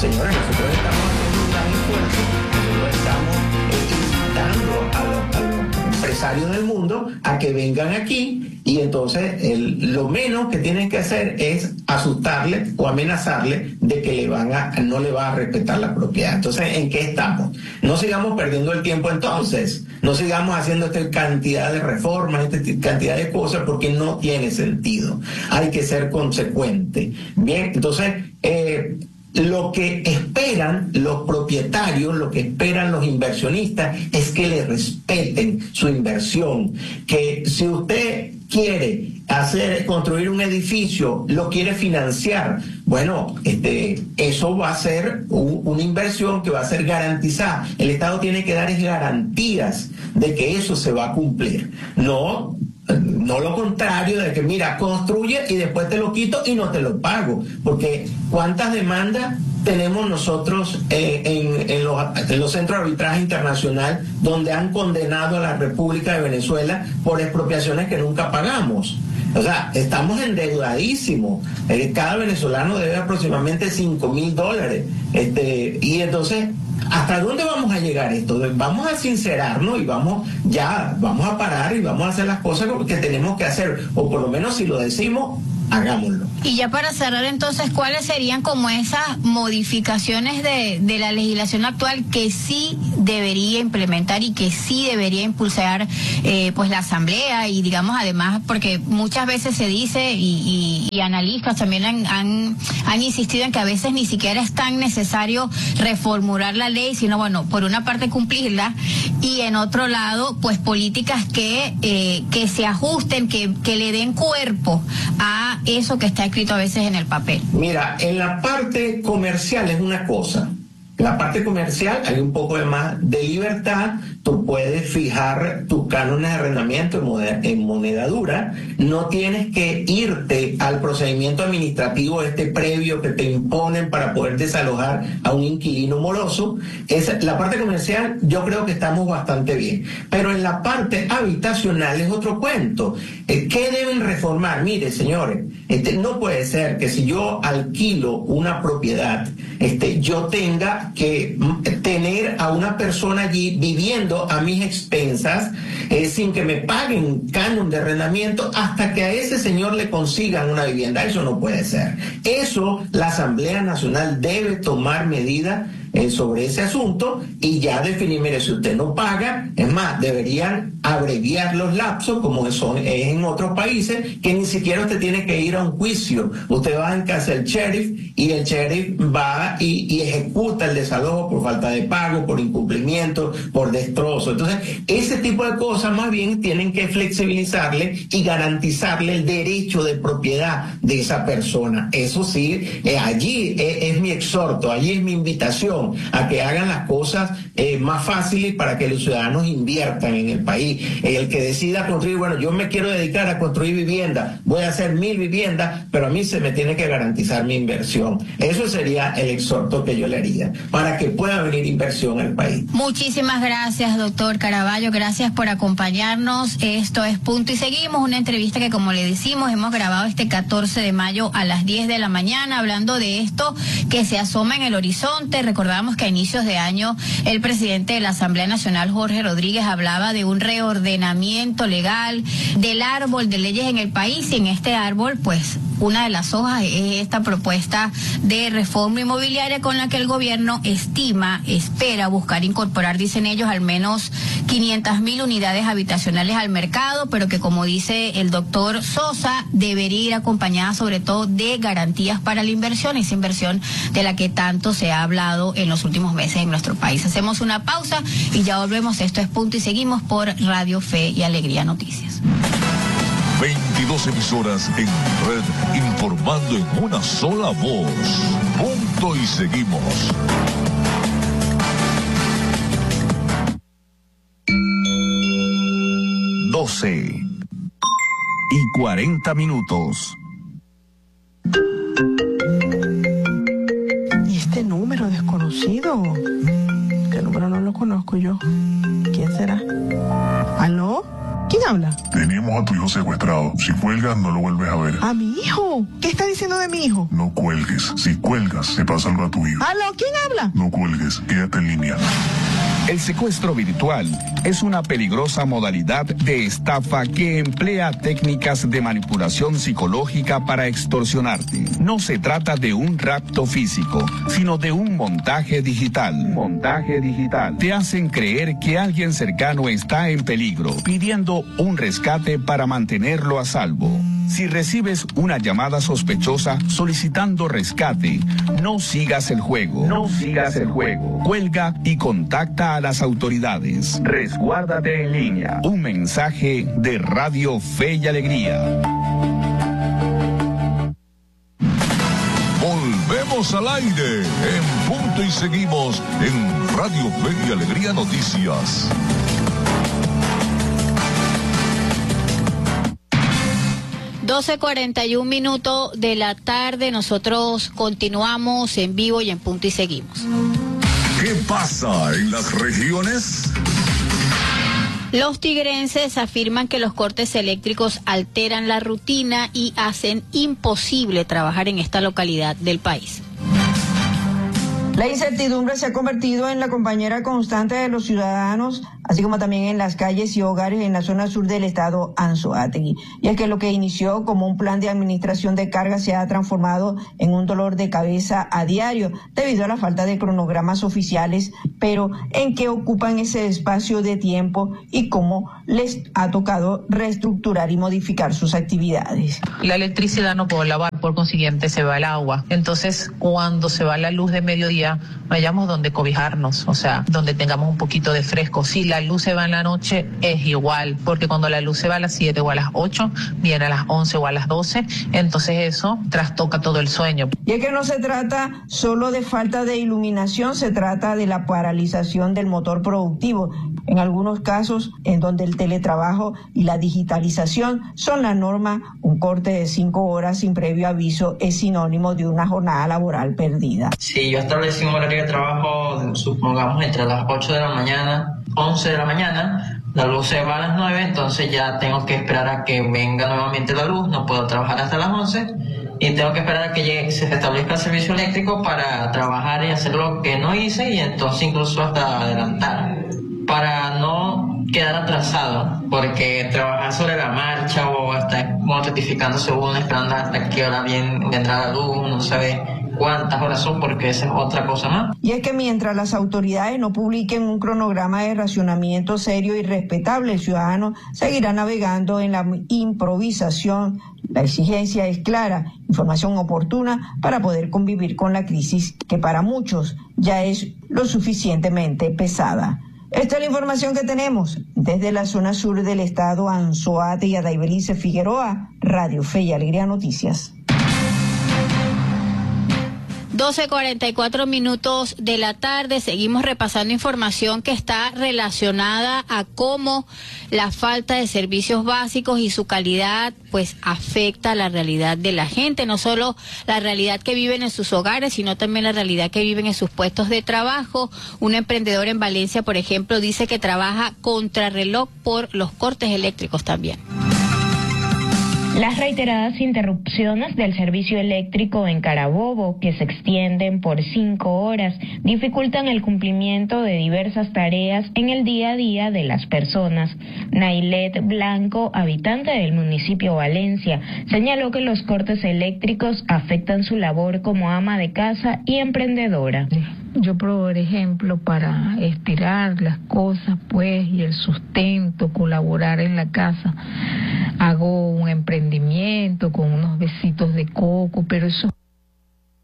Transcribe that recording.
señores, nosotros estamos haciendo un gran esfuerzo, nosotros estamos invitando a los empresarios del mundo a que vengan aquí, y entonces lo menos que tienen que hacer es asustarle o amenazarle de que no le va a respetar la propiedad. Entonces, ¿en qué estamos? No sigamos perdiendo el tiempo entonces, no sigamos haciendo esta cantidad de reformas, esta cantidad de cosas, porque no tiene sentido. Hay que ser consecuente. Bien, entonces, lo que esperan los propietarios, lo que esperan los inversionistas es que le respeten su inversión, que si usted quiere construir un edificio, lo quiere financiar, bueno, eso va a ser una inversión que va a ser garantizada. El Estado tiene que dar garantías de que eso se va a cumplir. No lo contrario de que, mira, construye y después te lo quito y no te lo pago. Porque ¿cuántas demandas tenemos nosotros en los centros de arbitraje internacional donde han condenado a la República de Venezuela por expropiaciones que nunca pagamos? O sea, estamos endeudadísimos. Cada venezolano debe aproximadamente $5,000. Y entonces, ¿hasta dónde vamos a llegar esto? Vamos a sincerarnos y vamos a parar y vamos a hacer las cosas que tenemos que hacer, o por lo menos si lo decimos, hagámoslo. Y ya para cerrar entonces, ¿cuáles serían como esas modificaciones de la legislación actual que sí debería implementar y que sí debería impulsar pues la Asamblea? Y digamos además, porque muchas veces se dice y analistas también han insistido en que a veces ni siquiera es tan necesario reformular la ley, sino bueno, por una parte cumplirla y en otro lado pues políticas que se ajusten, que le den cuerpo a eso que está escrito a veces en el papel. Mira, en la parte comercial es una cosa. En la parte comercial hay un poco más de libertad, tú puedes fijar tus cánones de arrendamiento en moneda dura, no tienes que irte al procedimiento administrativo previo que te imponen para poder desalojar a un inquilino moroso. La parte comercial yo creo que estamos bastante bien, pero en la parte habitacional es otro cuento. ¿Qué deben reformar? Mire, señores, no puede ser que si yo alquilo una propiedad, yo tenga que tener a una persona allí viviendo a mis expensas sin que me paguen canon de arrendamiento hasta que a ese señor le consigan una vivienda. Eso no puede ser. Eso la Asamblea Nacional debe tomar medidas sobre ese asunto y ya definir, mire, si usted no paga, es más, deberían abreviar los lapsos como es en otros países, que ni siquiera usted tiene que ir a un juicio. Usted va en casa del sheriff y el sheriff va y ejecuta el desalojo por falta de pago, por incumplimiento, por destrozo. Entonces, ese tipo de cosas más bien tienen que flexibilizarle y garantizarle el derecho de propiedad de esa persona. Eso sí, allí es mi exhorto, allí es mi invitación a que hagan las cosas más fáciles para que los ciudadanos inviertan en el país. El que decida construir, bueno, yo me quiero dedicar a construir vivienda, voy a hacer 1,000 viviendas, pero a mí se me tiene que garantizar mi inversión. Eso sería el exhorto que yo le haría, para que pueda venir inversión al país. Muchísimas gracias, doctor Caraballo, gracias por acompañarnos. Esto es Punto y Seguimos, una entrevista que, como le decimos, hemos grabado este 14 de mayo a las 10 de la mañana, hablando de esto que se asoma en el horizonte. Recordamos que a inicios de año el presidente de la Asamblea Nacional, Jorge Rodríguez, hablaba de un reordenamiento legal del árbol de leyes en el país, y en este árbol, pues, una de las hojas es esta propuesta de reforma inmobiliaria con la que el gobierno espera buscar incorporar, dicen ellos, al menos 500,000 unidades habitacionales al mercado, pero que, como dice el doctor Sosa, debería ir acompañada sobre todo de garantías para la inversión, esa inversión de la que tanto se ha hablado en los últimos meses en nuestro país. Hacemos una pausa y ya volvemos. Esto es Punto y Seguimos por Radio Fe y Alegría Noticias. 22 emisoras en red, informando en una sola voz. Punto y Seguimos. y 40 minutos. ¿Y este número desconocido? ¿Qué número no lo conozco yo? ¿Quién será? ¿Aló? ¿Quién habla? Tenemos a tu hijo secuestrado. Si cuelgas, no lo vuelves a ver. ¿A mi hijo? ¿Qué está diciendo de mi hijo? No cuelgues. Si cuelgas, te pasa algo a tu hijo. ¿Aló? ¿Quién habla? No cuelgues. Quédate en línea. El secuestro virtual es una peligrosa modalidad de estafa que emplea técnicas de manipulación psicológica para extorsionarte. No se trata de un rapto físico, sino de un montaje digital. Te hacen creer que alguien cercano está en peligro, pidiendo un rescate para mantenerlo a salvo. Si recibes una llamada sospechosa solicitando rescate, no sigas el juego. Cuelga y contacta a las autoridades. Resguárdate en línea. Un mensaje de Radio Fe y Alegría. Volvemos al aire en punto y seguimos en Radio Fe y Alegría Noticias. (12:41 de la tarde). Nosotros continuamos en vivo y en punto y seguimos. ¿Qué pasa en las regiones? Los tigrenses afirman que los cortes eléctricos alteran la rutina y hacen imposible trabajar en esta localidad del país. La incertidumbre se ha convertido en la compañera constante de los ciudadanos, así como también en las calles y hogares en la zona sur del estado Anzoátegui. Y es que lo que inició como un plan de administración de carga se ha transformado en un dolor de cabeza a diario debido a la falta de cronogramas oficiales, pero en qué ocupan ese espacio de tiempo y cómo les ha tocado reestructurar y modificar sus actividades. La electricidad no puedo lavar, por consiguiente se va el agua. Entonces, cuando se va la luz de mediodía, vayamos donde cobijarnos, o sea, donde tengamos un poquito de fresco. Si la luz se va en la noche, es igual, porque cuando la luz se va a las 7 o a las 8, viene a las 11 o a las 12, entonces eso trastoca todo el sueño. Y es que no se trata solo de falta de iluminación, se trata de la paralización del motor productivo. En algunos casos, en donde el teletrabajo y la digitalización son la norma, un corte de 5 horas sin previo aviso es sinónimo de una jornada laboral perdida. Si yo establecí un horario de trabajo, supongamos entre las 8 de la mañana, 11 de la mañana, la luz se va a las 9, entonces ya tengo que esperar a que venga nuevamente la luz, no puedo trabajar hasta las 11 y tengo que esperar a que se establezca el servicio eléctrico para trabajar y hacer lo que no hice y entonces incluso hasta adelantar, para no quedar atrasado, porque trabajar sobre la marcha o estar rectificándose uno, esperando hasta qué hora vendrá la luz, no sabe cuántas horas son, porque esa es otra cosa más. Y es que mientras las autoridades no publiquen un cronograma de racionamiento serio y respetable, el ciudadano seguirá navegando en la improvisación. La exigencia es clara, información oportuna para poder convivir con la crisis que para muchos ya es lo suficientemente pesada. Esta es la información que tenemos desde la zona sur del estado Anzoátegui y Adaibelice Figueroa, Radio Fe y Alegría Noticias. 12:44 de la tarde. Seguimos repasando información que está relacionada a cómo la falta de servicios básicos y su calidad pues afecta la realidad de la gente, no solo la realidad que viven en sus hogares, sino también la realidad que viven en sus puestos de trabajo. Un emprendedor en Valencia, por ejemplo, dice que trabaja contrarreloj por los cortes eléctricos también. Las reiteradas interrupciones del servicio eléctrico en Carabobo, que se extienden por 5 horas, dificultan el cumplimiento de diversas tareas en el día a día de las personas. Nailet Blanco, habitante del municipio Valencia, señaló que los cortes eléctricos afectan su labor como ama de casa y emprendedora. Yo, por ejemplo, para estirar las cosas, pues, y el sustento, colaborar en la casa, hago un emprendimiento con unos besitos de coco, pero eso